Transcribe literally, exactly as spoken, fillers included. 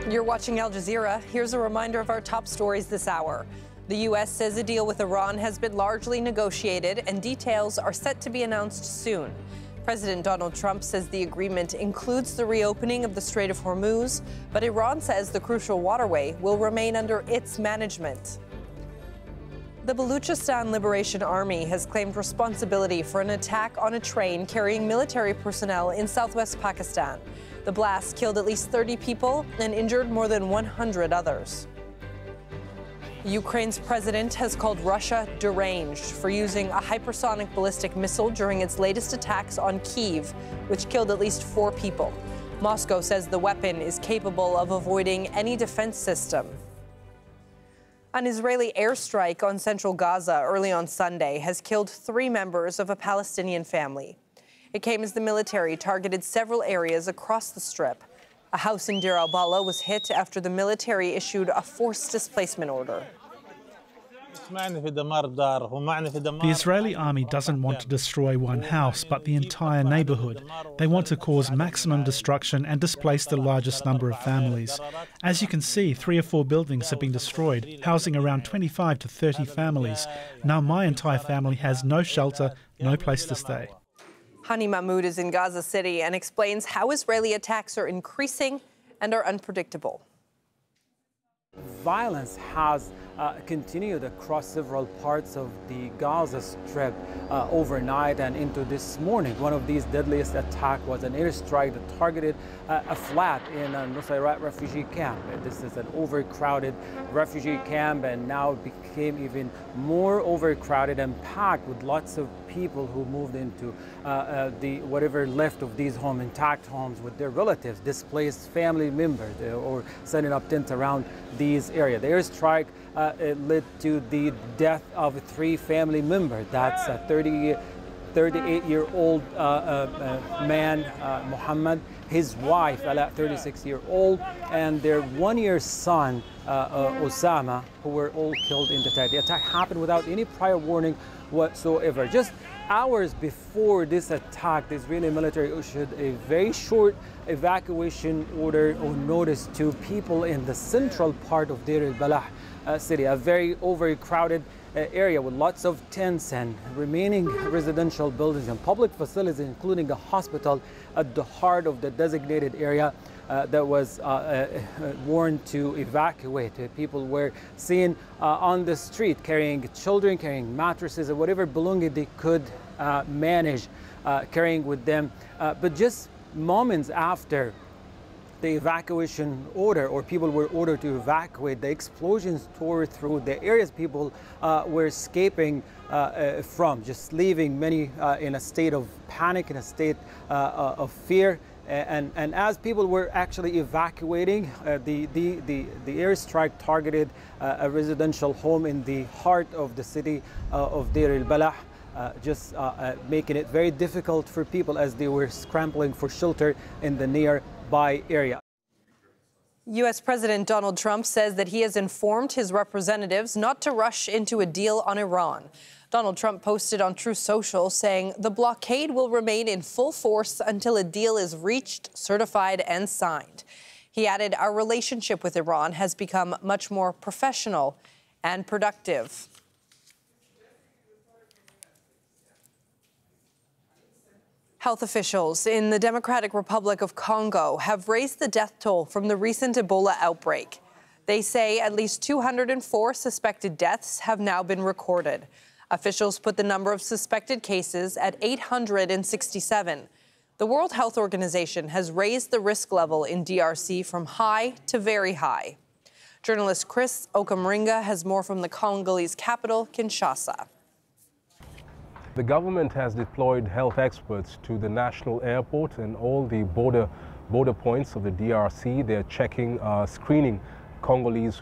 You're watching Al Jazeera. Here's a reminder of our top stories this hour. The U S says a deal with Iran has been largely negotiated and details are set to be announced soon. President Donald Trump says the agreement includes the reopening of the Strait of Hormuz, but Iran says the crucial waterway will remain under its management. The Baluchistan Liberation Army has claimed responsibility for an attack on a train carrying military personnel in southwest Pakistan. The blast killed at least thirty people and injured more than one hundred others. Ukraine's president has called Russia deranged for using a hypersonic ballistic missile during its latest attacks on Kyiv, which killed at least four people. Moscow says the weapon is capable of avoiding any defense system. An Israeli airstrike on central Gaza early on Sunday has killed three members of a Palestinian family. It came as the military targeted several areas across the Strip. A house in Deir al-Balah was hit after the military issued a forced displacement order. The Israeli army doesn't want to destroy one house, but the entire neighborhood. They want to cause maximum destruction and displace the largest number of families. As you can see, three or four buildings have been destroyed, housing around twenty-five to thirty families. Now my entire family has no shelter, no place to stay. Hani Mahmoud is in Gaza City and explains how Israeli attacks are increasing and are unpredictable. Violence has uh, continued across several parts of the Gaza Strip uh, overnight and into this morning. One of these deadliest attacks was an airstrike that targeted uh, a flat in a Nusayrat refugee camp. This is an overcrowded refugee camp, and now it became even more overcrowded and packed with lots of people who moved into uh, uh, the whatever left of these homes, intact homes, with their relatives, displaced family members, uh, or setting up tents around these areas. The airstrike uh, it led to the death of three family members. That's a thirty-eight-year-old uh, uh, uh, man, uh, Muhammad, his wife, Ala, thirty-six-year-old, and their one-year son, uh, uh, Osama, who were all killed in the attack. The attack happened without any prior warning whatsoever. Just hours before this attack, the Israeli military issued a very short evacuation order or notice to people in the central part of Deir al-Balah uh, city, a very overcrowded uh, area with lots of tents and remaining residential buildings and public facilities, including a hospital at the heart of the designated area. Uh, that was uh, uh, warned to evacuate. Uh, people were seen uh, on the street carrying children, carrying mattresses, or whatever belonging they could uh, manage uh, carrying with them. Uh, but just moments after the evacuation order, or people were ordered to evacuate, the explosions tore through the areas people uh, were escaping uh, uh, from, just leaving many uh, in a state of panic, in a state uh, uh, of fear. And, and as people were actually evacuating, uh, the, the, the, the airstrike targeted uh, a residential home in the heart of the city uh, of Deir al-Balah, uh, just uh, uh, making it very difficult for people as they were scrambling for shelter in the nearby area. U S President Donald Trump says that he has informed his representatives not to rush into a deal on Iran. Donald Trump posted on Truth Social saying the blockade will remain in full force until a deal is reached, certified, and signed. He added, our relationship with Iran has become much more professional and productive. Health officials in the Democratic Republic of Congo have raised the death toll from the recent Ebola outbreak. They say at least two hundred four suspected deaths have now been recorded. Officials put the number of suspected cases at eight hundred sixty-seven. The World Health Organization has raised the risk level in D R C from high to very high. Journalist Chris Okamringa has more from the Congolese capital, Kinshasa. The government has deployed health experts to the national airport and all the border border points of the D R C. They're checking, uh, screening Congolese